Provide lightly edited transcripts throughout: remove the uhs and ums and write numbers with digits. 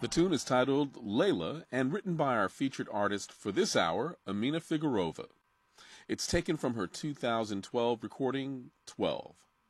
The tune is titled Layla and written by our featured artist for this hour, Amina Figueroa. It's taken from her 2012 recording, 12.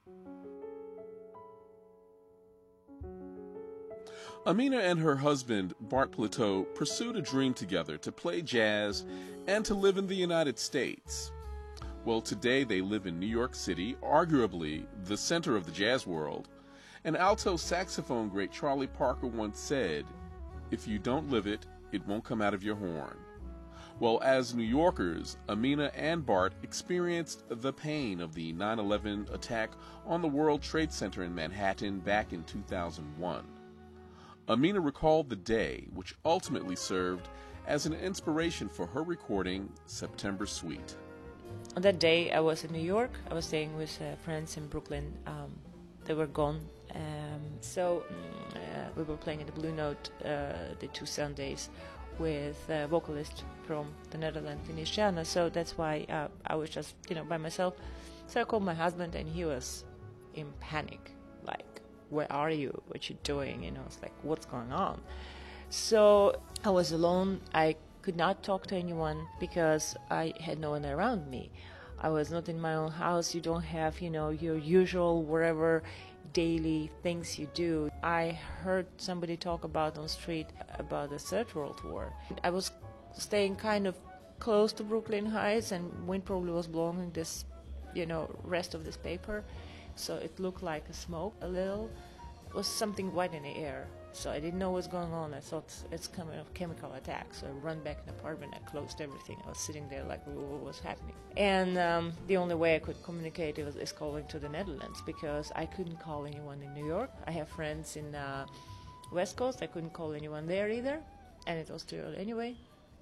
Amina and her husband, Bart Plateau, pursued a dream together to play jazz and to live in the United States. Well, today they live in New York City, arguably the center of the jazz world. And alto saxophone great Charlie Parker once said, "If you don't live it, it won't come out of your horn." Well, as New Yorkers, Amina and Bart experienced the pain of the 9/11 attack on the World Trade Center in Manhattan back in 2001. Amina recalled the day, which ultimately served as an inspiration for her recording September Suite. On that day, I was in New York. I was staying with friends in Brooklyn. They were gone. So we were playing in the Blue Note the 2 Sundays with a vocalist from the Netherlands, Denise Sjana. So that's why I was just, by myself. So I called my husband, and he was in panic. Like, where are you? What you doing? It's like, what's going on? So I was alone. I could not talk to anyone because I had no one around me. I was not in my own house. You don't have, your usual wherever daily things you do. I heard somebody talk about on the street about the Third World War. I was staying kind of close to Brooklyn Heights, and wind probably was blowing this, rest of this paper. So it looked like a smoke a little. It was something white in the air. So I didn't know what's going on. I thought it's coming of chemical attack. So I run back in the apartment. I closed everything. I was sitting there like, what was happening? And the only way I could communicate is calling to the Netherlands, because I couldn't call anyone in New York. I have friends in West Coast. I couldn't call anyone there either. And it was too early anyway.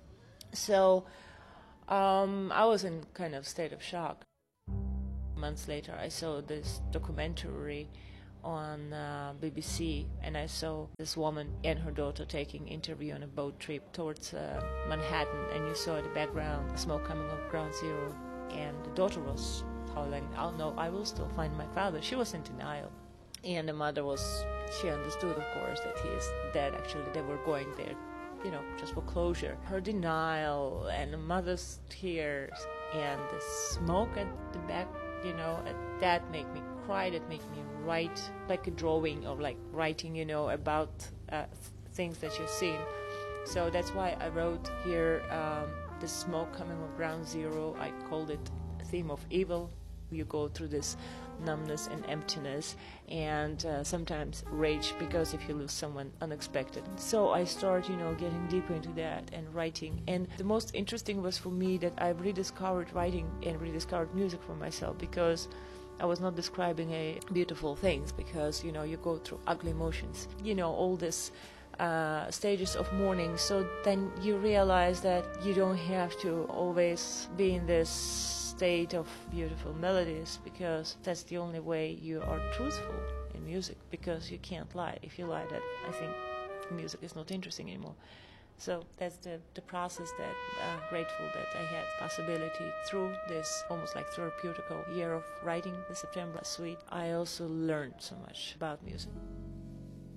So I was in kind of state of shock. Months later, I saw this documentary on BBC, and I saw this woman and her daughter taking interview on a boat trip towards Manhattan, and you saw in the background smoke coming off Ground Zero, and the daughter was howling, "Oh no, I will still find my father." She was in denial, and the mother she understood, of course, that he is dead. Actually, they were going there, just for closure. Her denial and the mother's tears and the smoke at the back, that made me cry. That made me write like a drawing, or like writing, about things that you've seen. So that's why I wrote here the smoke coming from Ground Zero. I called it a theme of evil. You go through this numbness and emptiness, and sometimes rage, because if you lose someone unexpected. So I start, getting deeper into that and writing. And the most interesting was for me that I've rediscovered writing and rediscovered music for myself, because I was not describing beautiful things, because, you go through ugly emotions, all this stages of mourning. So then you realize that you don't have to always be in this state of beautiful melodies, because that's the only way you are truthful in music, because you can't lie. If you lie, that I think music is not interesting anymore. So that's the process that I'm grateful that I had possibility through this almost like therapeutical year of writing the September Suite. I also learned so much about music.